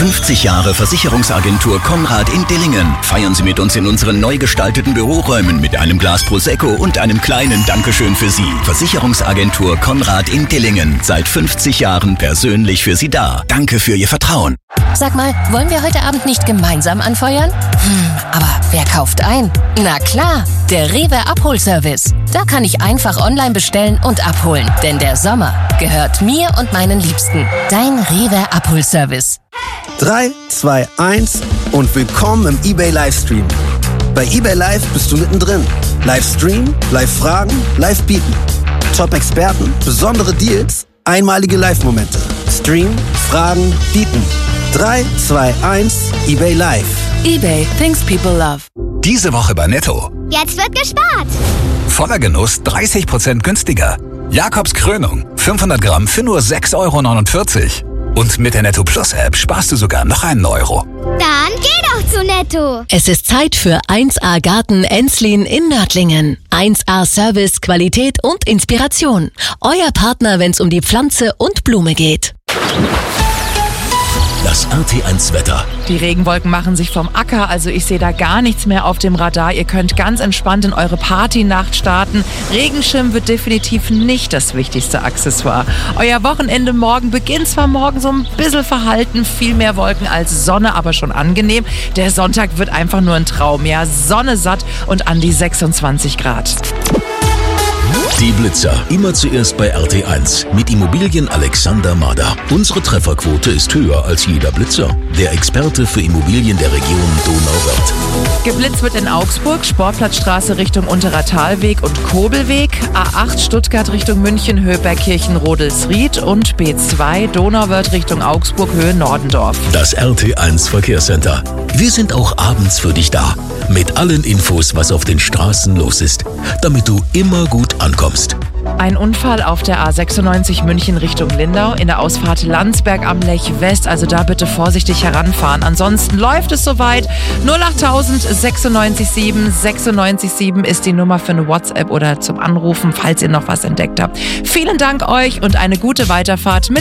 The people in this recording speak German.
50 Jahre Versicherungsagentur Konrad in Dillingen. Feiern Sie mit uns in unseren neu gestalteten Büroräumen mit einem Glas Prosecco und einem kleinen Dankeschön für Sie. Versicherungsagentur Konrad in Dillingen. Seit 50 Jahren persönlich für Sie da. Danke für Ihr Vertrauen. Sag mal, wollen wir heute Abend nicht gemeinsam anfeuern? Aber wer kauft ein? Na klar, der Rewe Abholservice. Da kann ich einfach online bestellen und abholen. Denn der Sommer gehört mir und meinen Liebsten. Dein Rewe Abholservice. 3, 2, 1 und willkommen im eBay Livestream. Bei eBay Live bist du mittendrin. Livestream, Live-Fragen, Live-Bieten. Top-Experten, besondere Deals, einmalige Live-Momente. Stream, Fragen, Bieten. 3, 2, 1, eBay Live. eBay, things people love. Diese Woche bei Netto. Jetzt wird gespart. Voller Genuss 30% günstiger. Jakobs Krönung 500 Gramm für nur 6,49 €. Und mit der Netto Plus App sparst du sogar noch einen Euro. Dann geh doch zu Netto. Es ist Zeit für 1A Garten Enslin in Nördlingen. 1A Service, Qualität und Inspiration. Euer Partner, wenn es um die Pflanze und Blume geht. Das RT1 Wetter. Die Regenwolken machen sich vom Acker, also ich sehe da gar nichts mehr auf dem Radar. Ihr könnt ganz entspannt in eure Partynacht starten. Regenschirm wird definitiv nicht das wichtigste Accessoire. Euer Wochenende morgen beginnt zwar morgen so ein bisschen verhalten, viel mehr Wolken als Sonne, aber schon angenehm. Der Sonntag wird einfach nur ein Traum, ja, Sonne satt und an die 26 Grad. Die Blitzer. Immer zuerst bei RT1 mit Immobilien Alexander Mader. Unsere Trefferquote ist höher als jeder Blitzer. Der Experte für Immobilien der Region Donauwörth. Geblitzt wird in Augsburg, Sportplatzstraße Richtung Unterer Talweg und Kobelweg, A8 Stuttgart Richtung München, Höhbergkirchen, Rodelsried und B2 Donauwörth Richtung Augsburg, Höhe Nordendorf. Das RT1 Verkehrscenter. Wir sind auch abends für dich da. Mit allen Infos, was auf den Straßen los ist. Damit du immer gut ankommst. Ein Unfall auf der A96 München Richtung Lindau in der Ausfahrt Landsberg am Lech West. Also da bitte vorsichtig heranfahren. Ansonsten läuft es soweit. 08000 967 967 ist die Nummer für eine WhatsApp oder zum Anrufen, falls ihr noch was entdeckt habt. Vielen Dank euch und eine gute Weiterfahrt mit